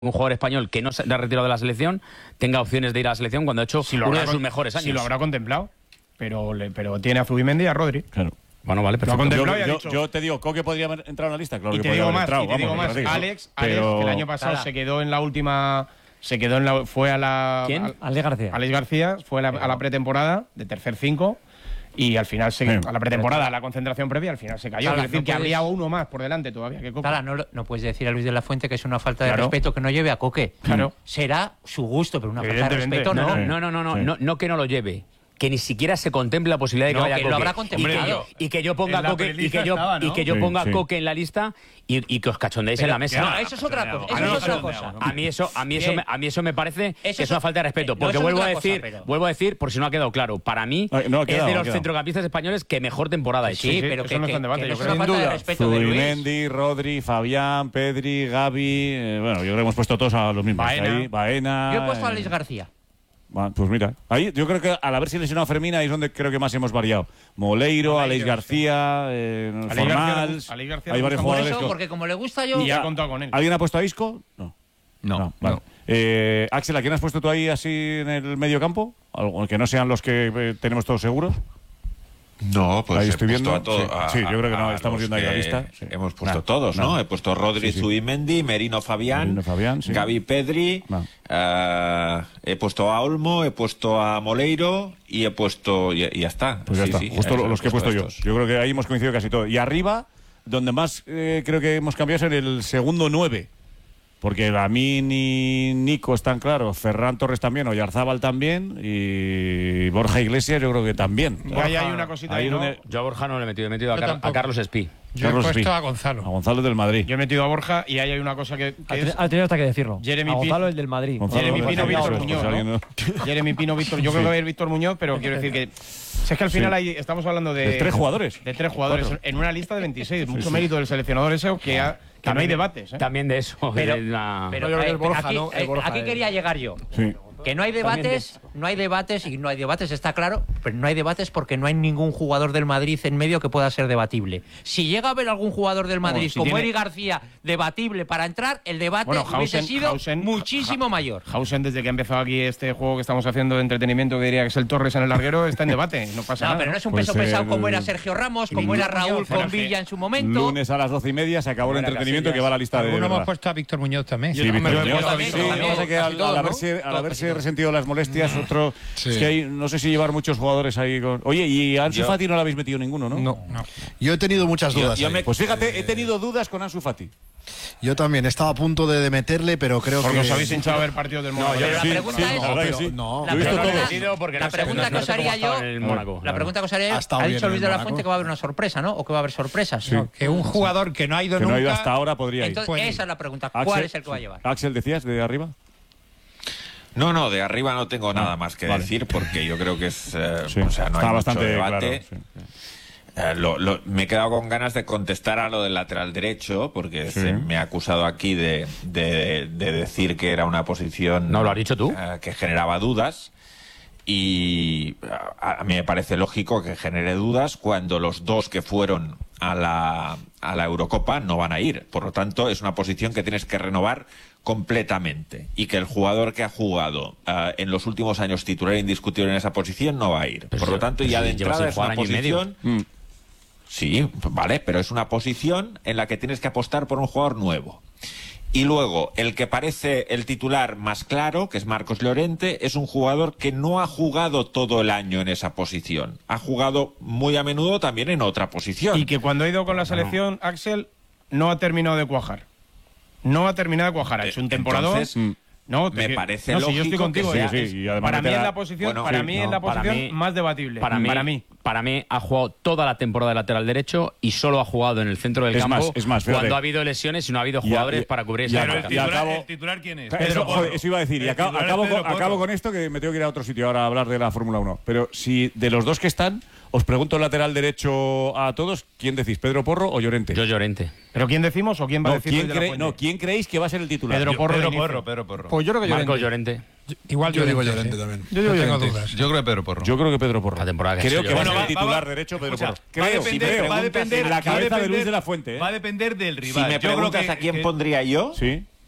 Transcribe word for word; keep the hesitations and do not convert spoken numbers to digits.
un jugador español que no se ha retirado de la selección tenga opciones de ir a la selección cuando ha hecho si uno de sus mejores años. Si lo habrá contemplado, pero, le, pero tiene a Zubimendi y a Rodri. Claro. Bueno, vale, perfecto. Yo, yo, yo, yo te digo, ¿Coque podría haber entrado en la lista? Claro y que te podría digo haber más, entrado, y te digo vamos, más. digo. Alex, Pero... Alex, que el año pasado Tala. se quedó en la última... Se quedó en la... Fue a la... ¿Quién? A, Alex García. Alex García fue a la, a la pretemporada de tercer cinco y al final se... Sí. A la pretemporada, a la concentración previa, al final se cayó. Tala, es decir, no que puedes... habría uno más por delante todavía que Coque. Tala, no, no puedes decir a Luis de la Fuente que es una falta de claro. respeto que no lleve a Coque. Claro. Será su gusto, pero una falta de respeto no. no. No, no, no, no, sí. no, no que no lo lleve. Que ni siquiera se contemple la posibilidad de que no, vaya que Coque. lo habrá contemplado. Y que yo, y que yo ponga a Coque y que yo, estaba, ¿no? y que yo sí, ponga sí. Coque en la lista y, y que os cachondéis pero, en la mesa. No, eso es otra cosa. Eso no, es otra no, cosa. A mí eso, a mí eso, me, a mí eso me parece eso que es, es una falta de respeto. Porque no, vuelvo a decir, cosa, pero... vuelvo a decir, por si no ha quedado claro, para mí Ay, no, quedado, es de los quedado. centrocampistas españoles que mejor temporada ha hecho. Sí, sí, pero que, no que, es debate, que no es creo. una falta de respeto de Luis. Zubimendi, Rodri, Fabián, Pedri, Gavi... Eh, bueno, yo creo que hemos puesto todos a los mismos. Baena. Ahí, Baena... Yo he puesto a eh, Alex García. Pues mira, ahí yo creo que al haberse lesionado Fermín ahí es donde creo que más hemos variado. Moleiro, Alex García, eh, Alex Formals, García, García hay varios Por jugadores. eso, porque como le gusta yo... Y ya he contado con él. ¿Alguien ha puesto a Isco? No. No, no, vale. no. Eh, Axel, ¿a quién has puesto tú ahí así en el medio campo? Algo que no sean los que eh, tenemos todos seguros. No, pues ahí he estoy puesto viendo. a todos. Sí, sí, yo creo que no, estamos los viendo ahí la que lista. Sí. Hemos puesto Nah, todos, ¿no? nah. He puesto Rodri, Sí, sí. Zubimendi, Merino Fabián, Merino Fabián, sí. Gavi Pedri, Nah. uh, he puesto a Olmo, he puesto a Moleiro y he puesto. Y, y ya está. Pues ya Sí, está, sí, justo eso, los que he puesto yo. estos. Yo creo que ahí hemos coincidido casi todo. Y arriba, donde más eh, creo que hemos cambiado es en el segundo nueve. Porque Lamín y Nico están claros, Ferran Torres también, Oyarzábal también y Borja Iglesias yo creo que también. Y ahí hay una cosita ahí, ahí ¿no? donde- Yo a Borja no le he metido, he metido a, Yo Car tampoco. a Carlos Espí. Yo Carlos he puesto Pi. a Gonzalo. A Gonzalo del Madrid. Yo he metido a Borja y ahí hay una cosa que, que es Ha tenido hasta que decirlo. Jeremy a Gonzalo, Pino- el del Madrid. Gonzalo Jeremy del Pino, Madrid, Víctor eso es, Muñoz, pues, ¿no? alguien Jeremy Pino, Víctor. Yo creo que va a ir Víctor Muñoz, pero quiero decir que si es que al final Sí. hay, estamos hablando de, De tres jugadores. de tres jugadores Cuatro. en una lista de veintiséis. Mucho sí. mérito del seleccionador ese que, ha, que no hay debates. ¿eh? También de eso. Pero, de la... pero, No, yo creo que eh, es Borja, aquí, ¿no? El eh, Borja aquí es- quería llegar yo. Sí. Que no hay debates, no hay debates y no hay debates, está claro, pero no hay debates porque no hay ningún jugador del Madrid en medio que pueda ser debatible. Si llega a haber algún jugador del Madrid si como tiene- Eric García debatible para entrar, el debate Bueno, hubiese Hausen- sido Hausen- muchísimo mayor. Hausen, desde que ha empezado aquí este juego que estamos haciendo de entretenimiento, que diría que es el Torres en el larguero, está en debate. No pasa No, nada. pero no es un Pues peso pesado el- como era Sergio Ramos, como era Raúl Pero con es que Villa en su momento. Lunes a las doce y media se acabó el Era entretenimiento Casillas. que va a la lista de. Algunos hemos verdad. puesto a Víctor Muñoz también. Sí, Yo Víctor también, Muñoz. yo también, Sí, yo lo que también. pasa es que al, Casi todos, al ¿no? haberse, al Todos, haberse casi resentido las molestias, otro. Sí. Es que hay, no sé si llevar muchos jugadores ahí con. Oye, y a Ansu Yo- Fati no le habéis metido ninguno, ¿no? No, no. Yo he tenido muchas Yo- dudas. yo ahí. me- Pues fíjate, he tenido dudas con Ansu Fati. Yo también estaba a punto de, de meterle, pero creo Porque que. os habéis hinchado a ver partidos del Mónaco. Pero la Sí, pregunta sí, es... la verdad que sí. No, La Lo he visto pregunta- todo. porque la no sé- pregunta no que sé os cómo haría ha estado yo, en el Mónaco, la pregunta que os haría Ha yo, estado ha bien dicho en Luis el de la Mónaco. Fuente que va a haber una sorpresa, ¿no? O que va a haber sorpresas. No, que un jugador que no ha ido Que no nunca. ha ido hasta ahora podría ir. Entonces, Puede ir. esa es la pregunta. Axel- ¿Cuál es el que va a llevar? Axel, decías de arriba. No, no, de arriba no tengo nada Ah, más que vale. decir porque yo creo que es. eh, Sí, o sea, no está hay bastante mucho debate. claro. sí. Eh, lo- lo- me he quedado con ganas de contestar a lo del lateral derecho, porque Sí. se me ha acusado aquí de, de- de decir que era una posición No, lo has dicho tú. eh, que generaba dudas. Y a, a mí me parece lógico que genere dudas cuando los dos que fueron a la, a la Eurocopa no van a ir. Por lo tanto, es una posición que tienes que renovar completamente. Y que el jugador que ha jugado eh, en los últimos años titular indiscutible en esa posición no va a ir. Pero Por si- lo tanto, pero ya si de lleva entrada sin es jugar una año y medio. posición... Mm. Sí, vale, pero es una posición en la que tienes que apostar por un jugador nuevo. Y luego, el que parece el titular más claro, que es Marcos Llorente, es un jugador que no ha jugado todo el año en esa posición. Ha jugado muy a menudo también en otra posición. Y que cuando ha ido con la selección, Axel, no ha terminado de cuajar. No ha terminado de cuajar. Ha hecho un temporador. Entonces, Mm. No, me te- parece no, si yo lógico estoy contigo. que ya. sea- Sí, sí, y además para mí meterá- es la posición, Bueno, para sí, mí no, es la para posición mí- más debatible. Para mí, para mí. para mí ha jugado toda la temporada de lateral derecho y solo ha jugado en el centro del Es campo más, es más, fíjate. cuando ha habido lesiones y no ha habido Ya, jugadores ya, para cubrir ya, esa pero marca. el titular- ¿El titular quién es? Eso, joder, eso iba a decir. Y El acabo, titular es acabo Pedro con, Porro. acabo con esto que me tengo que ir a otro sitio ahora a hablar de la Fórmula uno. Pero si de los dos que están, os pregunto el lateral derecho a todos, ¿quién decís? ¿Pedro Porro o Llorente? Yo Llorente. ¿Pero quién decimos o quién va a No, decir ¿quién, Luis de la cree- Fuente? no, ¿quién creéis que va a ser el titular? Pedro Yo- Porro. Pedro de inicio. Porro, Pedro Porro. Pues yo creo que Marco Llorente. Llorente. Igual Yo digo Llorente, Llorente sí. también. Yo digo No tengo Llorente. dudas. Yo creo que Pedro Porro. Yo creo que Pedro Porro. La temporada que ha Creo hecho que va a Llorente. ser el Bueno, va- titular va- derecho Pedro escucha, Porro. va a Creo, depender- creo. va a depender- En la va a cabeza de depender- Luis de la Fuente. ¿eh? Va a depender del Si rival. me Yo creo preguntas que- a quién que- pondría yo, Sí.